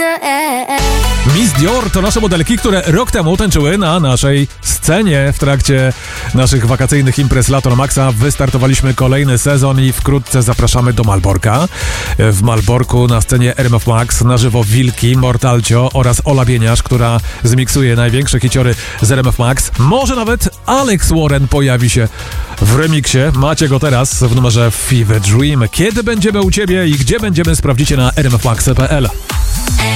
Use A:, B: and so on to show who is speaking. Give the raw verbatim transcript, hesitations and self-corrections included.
A: Miss Dior to nasze modelki, które rok temu tańczyły na naszej scenie w trakcie naszych wakacyjnych imprez Lato na Maxa. Wystartowaliśmy kolejny sezon i wkrótce zapraszamy do Malborka. W Malborku na scenie R M F Max na żywo Wilki, Mortalcio oraz Ola Bieniasz, która zmiksuje największe hiciory z R M F Max. Może nawet Alex Warren pojawi się w remiksie. Macie go teraz w numerze Fever Dream. Kiedy będziemy u Ciebie i gdzie będziemy, sprawdzicie na r m f max kropka p l.